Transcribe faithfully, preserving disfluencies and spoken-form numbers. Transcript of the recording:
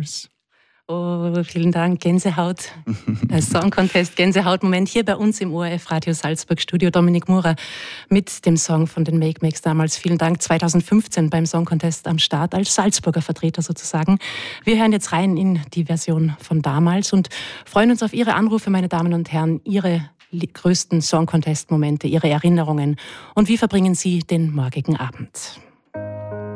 damals? Oh, vielen Dank. Gänsehaut. Der Song Contest, Gänsehaut-Moment hier bei uns im O R F Radio Salzburg Studio. Dominik Murer mit dem Song von den Make Makes damals. Vielen Dank. zweitausendfünfzehn beim Song Contest am Start als Salzburger Vertreter sozusagen. Wir hören jetzt rein in die Version von damals und freuen uns auf Ihre Anrufe, meine Damen und Herren, Ihre größten Song Contest-Momente, Ihre Erinnerungen und wie verbringen Sie den morgigen Abend?